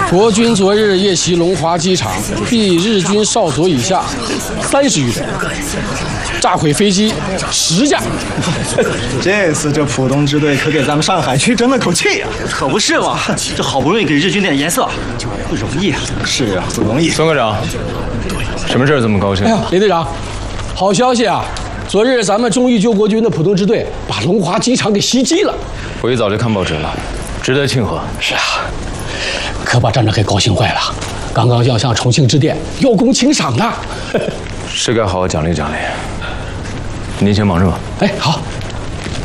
国军昨日夜袭龙华机场，毙日军少佐以下30余人，炸毁飞机10架。 这次这浦东支队可给咱们上海区争了口气啊！ 可不是嘛，这好不容易给日军点颜色，不容易啊！ 是啊，不容易。 孙科长，什么事儿这么高兴？ 哎呀，李队长，好消息啊！昨日咱们忠义救国军的浦东支队把龙华机场给袭击了。 我一早就看报纸了，值得庆贺。 是啊，可把站长给高兴坏了，刚刚要向重庆致电邀功请赏呢。 是该好好奖励奖励。您先忙着吧。 哎，好。